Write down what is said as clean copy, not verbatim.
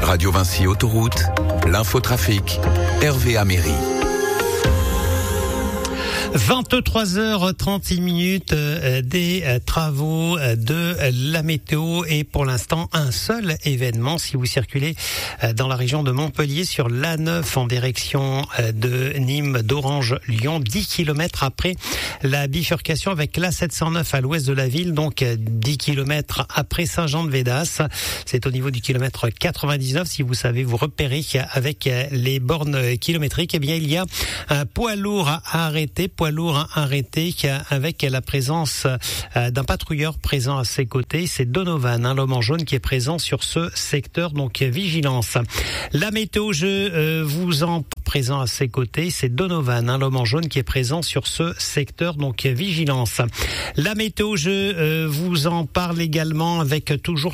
Radio Vinci Autoroute, l'infotrafic, Hervé Améry. 23h36 des travaux de la météo et pour l'instant un seul événement si vous circulez dans la région de Montpellier sur l'A9 en direction de Nîmes, d'Orange, Lyon, 10 km après la bifurcation avec l'A709 à l'ouest de la ville, donc 10 km après Saint-Jean-de-Védas. C'est au niveau du kilomètre 99. Si vous savez vous repérer avec les bornes kilométriques, eh bien il y a un poids lourd arrêté avec la présence d'un patrouilleur présent à ses côtés. C'est Donovan, l'homme en jaune qui est présent sur ce secteur, donc vigilance. La météo, je vous en présent à ses côtés, c'est Donovan, l'homme en jaune qui est présent sur ce secteur, donc vigilance. La météo, je vous en parle également avec toujours